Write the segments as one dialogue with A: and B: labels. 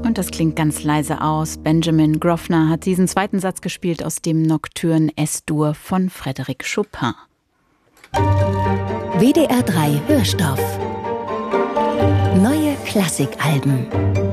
A: Und das klingt ganz leise aus. Benjamin Grosvenor hat diesen zweiten Satz gespielt aus dem Nocturne S-Dur von Frédéric Chopin.
B: WDR 3 Hörstoff. Neue Klassikalben.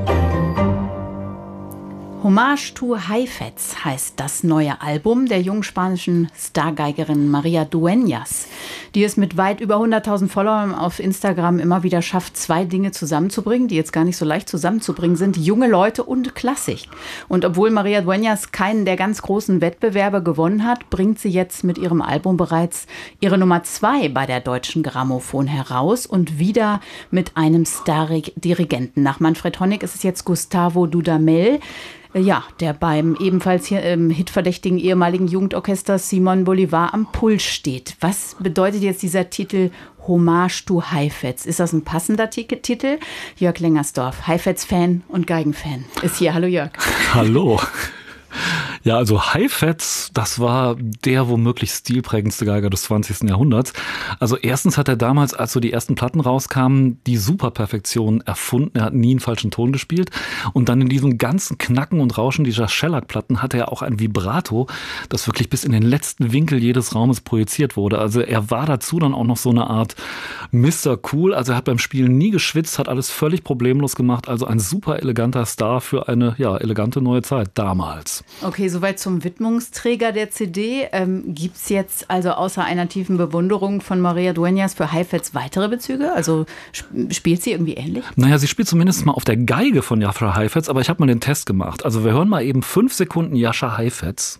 A: Hommage to Heifetz heißt das neue Album der jungen spanischen Stargeigerin María Dueñas, die es mit weit über 100.000 Followern auf Instagram immer wieder schafft, zwei Dinge zusammenzubringen, die jetzt gar nicht so leicht zusammenzubringen sind: junge Leute und Klassik. Und obwohl María Dueñas keinen der ganz großen Wettbewerbe gewonnen hat, bringt sie jetzt mit ihrem Album bereits ihre Nummer 2 bei der Deutschen Grammophon heraus und wieder mit einem Star-Dirigenten. Nach Manfred Honeck ist es jetzt Gustavo Dudamel, ja, der beim ebenfalls hier hitverdächtigen ehemaligen Jugendorchester Simón Bolívar am Pult steht. Was bedeutet jetzt dieser Titel Hommage to Heifetz? Ist das ein passender Titel? Jörg Lengersdorf, Heifetz-Fan und Geigenfan, ist hier. Hallo Jörg.
C: Hallo. Ja, also Heifetz, das war der womöglich stilprägendste Geiger des 20. Jahrhunderts. Also erstens hat er damals, als so die ersten Platten rauskamen, die Superperfektion erfunden. Er hat nie einen falschen Ton gespielt. Und dann in diesem ganzen Knacken und Rauschen dieser Shellac-Platten hatte er auch ein Vibrato, das wirklich bis in den letzten Winkel jedes Raumes projiziert wurde. Also er war dazu dann auch noch so eine Art Mr. Cool. Also er hat beim Spielen nie geschwitzt, hat alles völlig problemlos gemacht. Also ein super eleganter Star für eine, ja, elegante neue Zeit damals.
A: Okay, soweit zum Widmungsträger der CD. Gibt es jetzt also außer einer tiefen Bewunderung von María Dueñas für Heifetz weitere Bezüge? Also spielt sie irgendwie ähnlich?
C: Naja, sie spielt zumindest mal auf der Geige von Jascha Heifetz, aber ich habe mal den Test gemacht. Also wir hören mal eben 5 Sekunden Jascha Heifetz.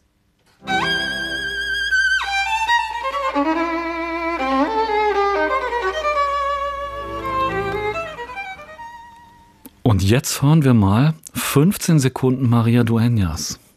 C: Und jetzt hören wir mal 15 Sekunden María Dueñas.